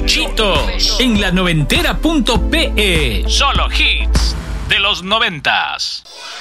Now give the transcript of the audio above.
Luchitos en la noventera.pe. Solo hits de los 90s.